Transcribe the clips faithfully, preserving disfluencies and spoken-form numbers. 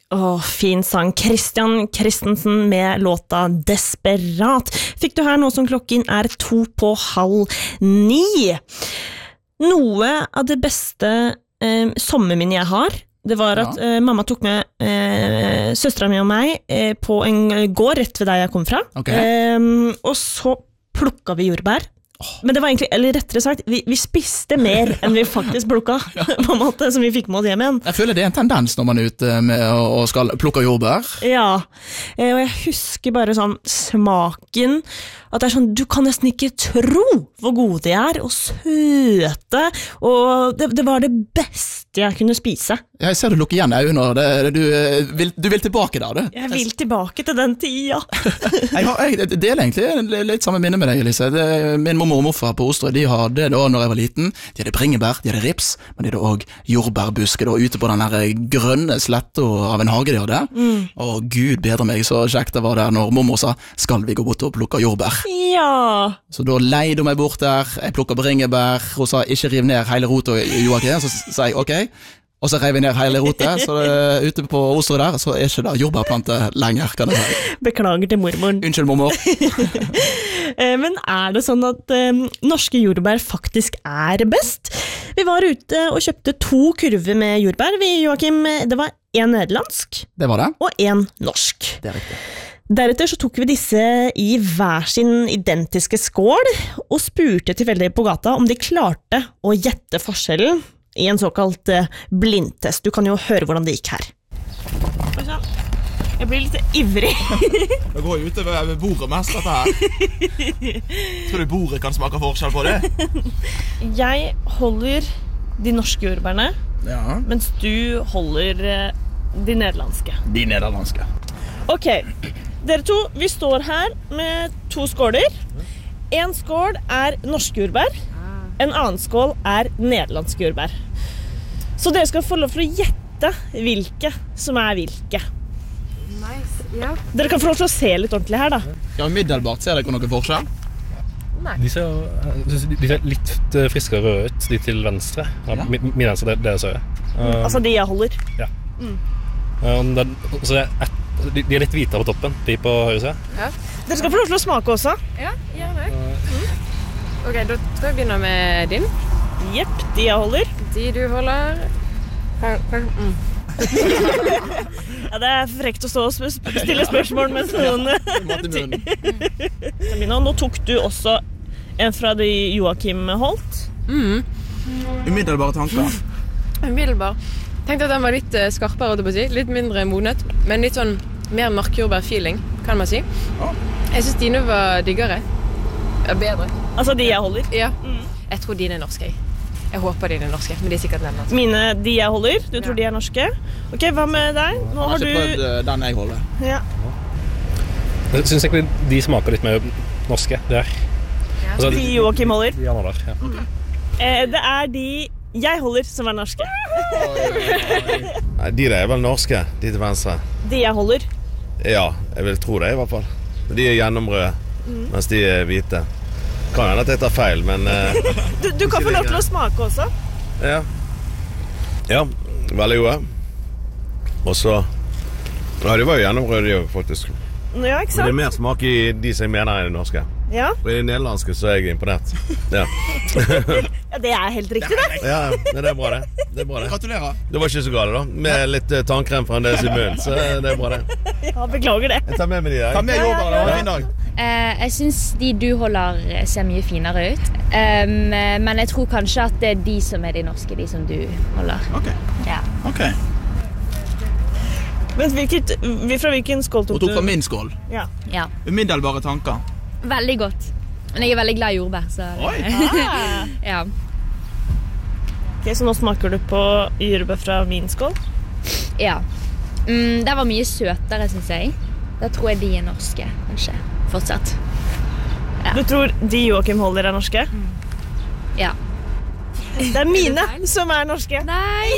Åh, fin sang. Christian Christensen med låta Desperat. Fikk du her nå som klokken er to på halv ni. Noe av det beste eh, sommerminnet jeg har, det var at ja. eh, mamma tok med eh, søstera mi og meg eh, på en gård rett ved der jeg kom fra. Okay. Eh, og så plukka vi jordbær. Men det var egentlig, eller rettere sagt, vi, vi spiste mer enn vi faktisk plukka, ja. På en måte, som vi fikk med oss hjem igjen. Jeg føler det er en tendens når man er ute med å skal plukke jordbær. Ja, og jeg husker bare sånn smaken, at det er sånn, du kan nesten ikke tro hvor gode de er, og søte, og det, det var det beste jeg kunne spise. Jeg ser du lukker igjen øynene, og det, du, vil, du vil tilbake der, du. Jeg vil tilbake til den tida. jeg, har, jeg deler egentlig litt samme minne med deg, Elise. Det, min mamma og morfar på Osterøy, de hadde da når jeg var liten, de hadde bringebær, de hadde rips, men de hadde også jordbærbuske da, ute på den der grønne sletta av en hage de hadde. Mm. Og Gud bedre meg, så kjekt det var der når mamma sa, skal vi gå bort og plukke jordbær? Ja. Så da leide hun meg bort der, jeg plukket bringebær, og sa, ikke riv ned hele rota, Joakim, så sa jeg, ok, og så reiv vi ned hele rotet, så det, ute på Osterøy der, så er ikke det jordbærplante lenger, kan jeg si. Beklager til mormoren. Unnskyld, mormor. Men er det sånn at um, norske jordbær faktisk er best? Vi var ute og kjøpte to kurver med jordbær. Vi, Joakim, det var en nederlandsk. Det var det. Og en norsk. Det er riktig. Deretter så tok vi disse i hver sin identiske skål, og spurte tilfeldig på gata om de klarte å gjette forskjellen i en såkalt blindtest. Du kan jo høre hvordan det gikk her. Jeg blir litt ivrig. Det går jo utover bordet mest, dette her. Tror du bordet kan smake forskjell på det? Jeg holder de norske jordbærene, ja. Mens du holder de nederlandske. De nederlandske. Ok, dere to, vi står her med to skåler. En skål er norske jordbær. En annen skål er nederlandske jordbær. Så dere skal få lov til å gjette hvilke som er hvilke. Nice, ja. Dere kan få lov til å se litt ordentlig her da. Ja, middelbart ser dere noen forskjell? Nei. De ser, de ser litt friskere røde ut, de til venstre. Ja. Min venstre, det, det er så jeg. Uh, altså de jeg holder. Ja. Mm. Um, det, så det er et, de, de er litt hvitere på toppen, de på høyre side. Ja. Dere skal få lov til å smake også. Ja, gjør det. Mm. Ok, da tror jeg begynner med din. Jepp, de jeg holder. De du holder. Mm. Ja, det er frekt å stå og stille spørsmål med noen. Nå tok du også en fra de Joakim holdt. Mm. Umiddelbare tanker. Umiddelbar. Tenkte at den var litt skarpere, å si. Litt mindre monet, men litt sånn mer markjordbær-feeling, kan man si. Jeg synes dine var diggere. Ja, bedre. Altså de jeg holder? Ja. Mm. Jeg tror dine er norske. Jeg håper dine er norske, men de er sikkert nederlandske. Mine, de jeg holder? Du tror ja. De er norske? Ok, hva med deg? Nå har jeg har ikke du... prøvd den jeg holder. Ja. Jeg synes egentlig de smaker litt mer norske, det er. Ja. Altså, de Joakim holder? De han holder, ja. Okay. Eh, det er de jeg holder som er norske. Nei, de der er vel norske, de til venstre. De jeg holder? Ja, jeg vil tro det i hvert fall. De er gjennomrøde, mm. mens de er hvite. Kan hende at jeg tar feil, men... Uh, du, du kan få lov til å smake også. Ja. Ja, veldig gode. Og så... Ja, de var jo gjennomrøde, faktisk. Ja, ikke sant? Men det er mer smak i de som jeg mener er det norske. Ja. Og i det nederlandske så er jeg imponert. Ja. Ja, det er helt riktig, det. Ja, men det er bra det. Det er bra det. Gratulerer. Det var ikke så galt da. Med litt uh, tannkrem fra en del i munnen, så det er bra det. Ja, beklager det. Jeg tar med meg de der. Ta med jordbær, det var en fin dag. Uh, jeg synes de du holder ser mye finere ut. Um, men jeg tror kanskje at det er de som er de norske, de som du holder. Ok. Ja. Ok. Men hvilket, fra hvilken skål tok du? Og tok fra min skål. Ja. Ja. Umiddelbare tanker. Veldig godt. Men jeg er veldig glad i jordbær, så... Oi! Ah. Ja. Ok, så nå smaker du på jordbær fra min skål? Ja. Mm, det var mye søtere, synes jeg. Da tror jeg de er norske, kanskje. Fortsatt. Ja. Du tror de Joakim holder er norske? Mm. Ja. Det er mine som er norske. Nei!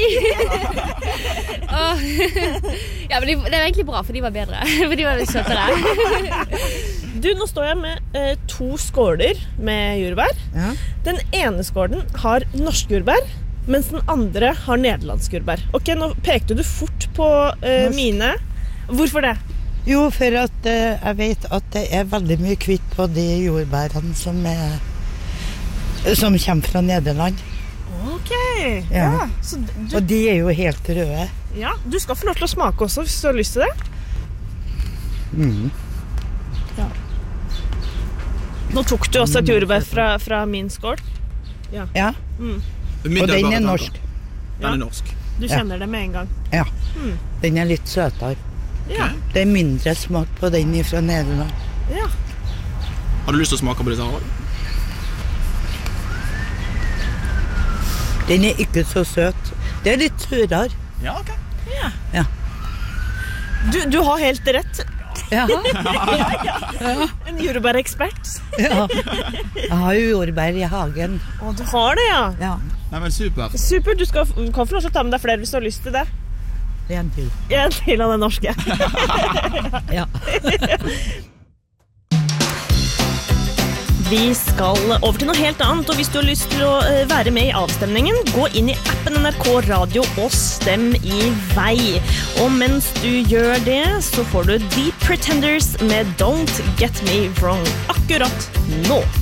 oh. Ja, men de, det er egentlig bra, for de var bedre. For de var litt søtere. Du, nå står jeg med eh, to skåler med jordbær. Ja. Den ene skålen har norske jordbær. mens den andre har nederlandsk jordbær. Ok, nå pekte du fort på uh, mine. Hvorfor det? Jo, for at uh, jeg vet at det er veldig mye kvitt på de jordbærene som, er, som kommer fra Nederland. Ok, ja. ja. Så du, og de er jo helt røde. Ja, du skal få lov til å smake også, hvis du har lyst til det. Mm. Ja. Nå tok du også et jordbær fra, fra min skål. Ja. Ja. Mm. Og den er norsk. Den er norsk. Du kjenner ja. det med en gang. Ja. Mm. Den er litt søtere. Ja. Det er mindre smak på den fra Nederland. Ja. Har du lyst til å smake på disse her? Den er ikke så søt. Det er litt surere. Ja, ok. Ja. Ja. Du, du har helt rett. Ja. ja, ja. En jordbærekspert. Ja. Jeg har jo jordbær i hagen. Å, du har det, ja? Ja. Nei, men super. Super, du skal, kan få lov til å ta med deg flere hvis du har lyst til det. En til. En til av den norske. Ja. Vi skal over til noe helt annet, og hvis du har lyst til å være med i avstemningen, gå inn i appen N R K Radio og stem i vei. Og mens du gjør det, så får du The Pretenders med Don't Get Me Wrong akkurat nå.